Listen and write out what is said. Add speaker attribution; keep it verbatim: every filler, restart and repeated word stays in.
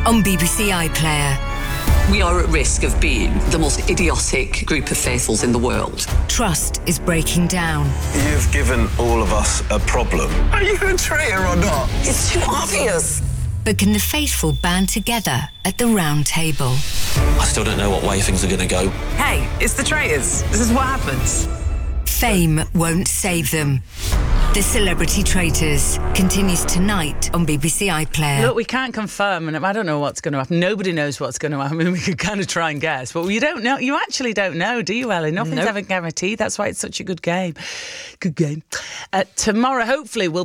Speaker 1: on B B C iPlayer.
Speaker 2: We are at risk of being the most idiotic group of faithfuls in the world.
Speaker 1: Trust is breaking down.
Speaker 3: You've given all of us a problem.
Speaker 4: Are you a traitor or not?
Speaker 2: It's too obvious.
Speaker 1: But can the faithful band together at the round table?
Speaker 5: I still don't know what way things are going to go.
Speaker 4: Hey, it's the traitors. This is what happens.
Speaker 1: Fame won't save them. The Celebrity Traitors continues tonight on B B C iPlayer.
Speaker 6: Look, we can't confirm, and I don't know what's going to happen. Nobody knows what's going to happen. I mean, we could kind of try and guess, but you don't know. You actually don't know, do you, Ellie? Nothing's Nope. ever guaranteed. That's why it's such a good game. Good game. Uh, tomorrow, hopefully, we'll